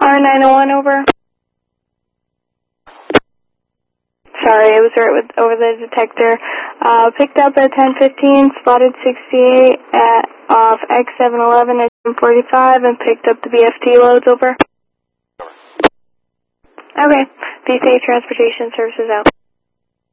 Car 901, over. Sorry, I was right over the detector. Picked up at 10:15, spotted 68 off X711 at 10:45, and picked up the BFT loads, over. Okay, VSA Transportation Services out.